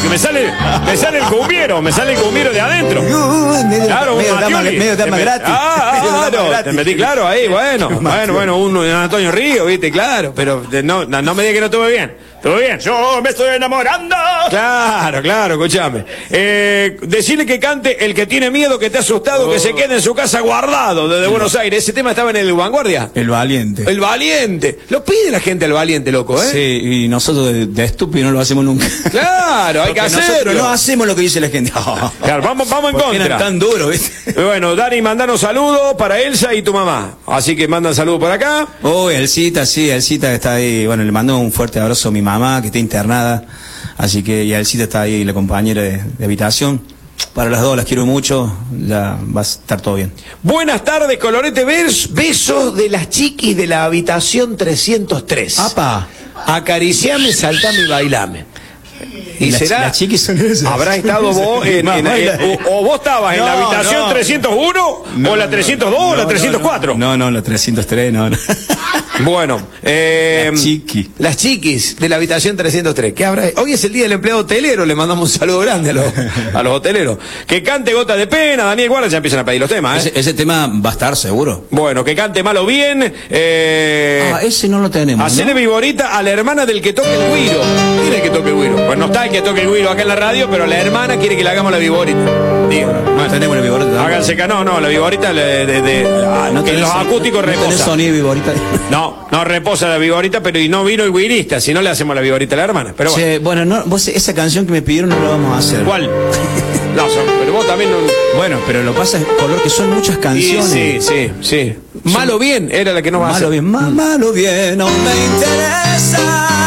porque me sale el cumbiero de adentro. Claro, medio dama gratis. Claro, te metí claro ahí, bueno, un Antonio Río, viste, claro, pero no me digas que no estuve bien. ¿Todo bien? Yo me estoy enamorando. Claro, escuchame. Decirle que cante El que tiene miedo, que te ha asustado, que se quede en su casa guardado desde Buenos Aires. Ese tema estaba en el Vanguardia. El Valiente. El Valiente. Lo pide la gente el Valiente, loco, ¿eh? Sí, y nosotros de estúpido no lo hacemos nunca. Claro, hay que hacerlo. Nosotros no hacemos lo que dice la gente. Claro, vamos en contra. Eran tan duros, ¿viste? Bueno, Dani, mandanos saludos para Elsa y tu mamá. Así que mandan saludos por acá. Elcita está ahí. Bueno, le mando un fuerte abrazo a mi mamá, que está internada. Así que, y Elcita está ahí, la compañera de habitación. Para las dos, las quiero mucho. Ya va a estar todo bien. Buenas tardes, Colorete. Besos de las chiquis de la habitación 303. ¡Apa! Acariciame, saltame y bailame. Y será, las chiquis son esas. ¿Habrá estado vos o vos estabas en la habitación 301 o la 302 o la 304? No, la 303, no. Bueno, las chiquis de la habitación 303. ¿Qué habrá? Hoy es el día del empleado hotelero, le mandamos un saludo grande a los hoteleros. Que cante Gota de Pena, Daniel Guarda, ya empiezan a pedir los temas, Ese tema va a estar seguro. Bueno, que cante Malo Bien. Ese no lo tenemos. Hacerle viborita a la hermana del que toque el güiro. ¿Quién es el que toque el güiro? Pues no está el que toque el güiro acá en la radio, pero la hermana quiere que le hagamos la viborita. Digo, no tenemos la viborita. Háganse no, la viborita que los acústicos reposa. ¿No sonido viborita? No reposa la viborita, pero y no vino el guirista, si no le hacemos la viborita a la hermana. Pero bueno, vos esa canción que me pidieron no la vamos a hacer. ¿Cuál? Pero vos también no... Bueno, pero lo pasa es color que son muchas canciones. Sí. Malo Bien era la que no va a hacer. Malo bien, no me interesas.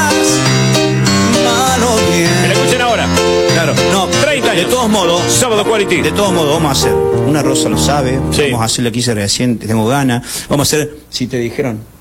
Malo bien. Que la escuchen ahora. Claro, 30 años. De todos modos, Sábado Quality. De todos modos, vamos a hacer Una Rosa lo sabe. Sí. Vamos a hacer lo que hice recién, tengo ganas. Vamos a hacer Si te dijeron.